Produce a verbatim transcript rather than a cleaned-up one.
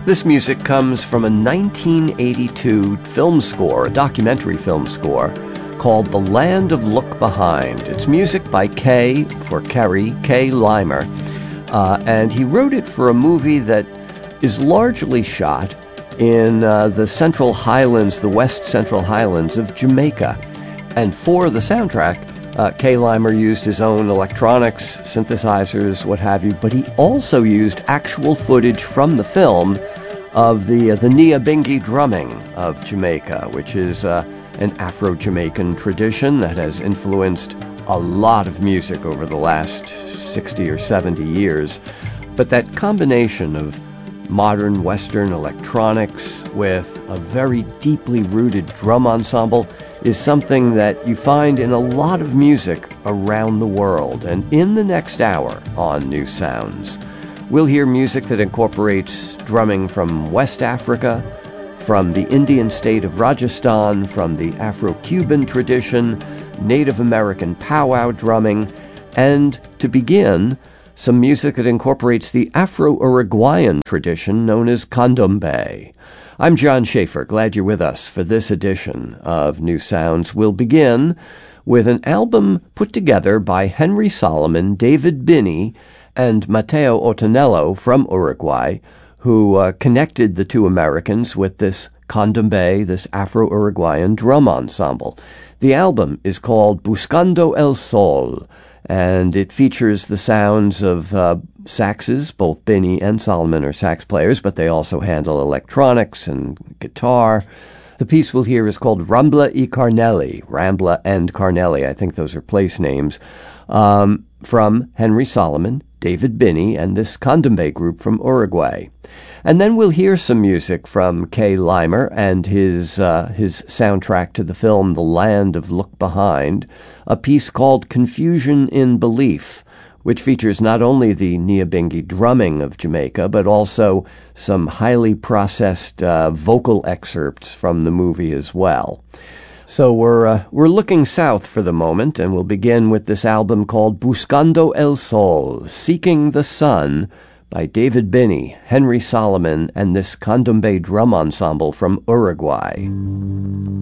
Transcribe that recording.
This music comes from a nineteen eighty-two film score, a documentary film score, called The Land of Look Behind. It's music by Kay, for Kerry, Kay Limer, uh, and he wrote it for a movie that is largely shot in uh, the Central Highlands, the West Central Highlands of Jamaica. And for the soundtrack, uh, Kay Limer used his own electronics, synthesizers, what have you, but he also used actual footage from the film of the uh, the Nyabingi drumming of Jamaica, which is uh, an Afro-Jamaican tradition that has influenced a lot of music over the last sixty or seventy years. But that combination of modern Western electronics with a very deeply rooted drum ensemble is something that you find in a lot of music around the world. And in the next hour on New Sounds, we'll hear music that incorporates drumming from West Africa, from the Indian state of Rajasthan, from the Afro-Cuban tradition, Native American powwow drumming, and to begin, some music that incorporates the Afro-Uruguayan tradition known as candombe. I'm John Schaefer. Glad you're with us for this edition of New Sounds. We'll begin with an album put together by Henry Solomon, David Binney, and Matteo Ottanello from Uruguay, who uh, connected the two Americans with this candombe, this Afro-Uruguayan drum ensemble. The album is called Buscando el Sol, and it features the sounds of uh, saxes. Both Binney and Solomon are sax players, but they also handle electronics and guitar. The piece we'll hear is called Rambla y Carnelli, Rambla and Carnelli, I think those are place names, um, from Henry Solomon, David Binney, and this candombe group from Uruguay. And then we'll hear some music from Kay Limer and his uh, his soundtrack to the film The Land of Look Behind, a piece called Confusion in Belief, which features not only the Nyabingi drumming of Jamaica, but also some highly processed uh, vocal excerpts from the movie as well. So we're uh, we're looking south for the moment, and we'll begin with this album called Buscando el Sol, Seeking the Sun, by David Binney, Henry Solomon, and this candombe drum ensemble from Uruguay.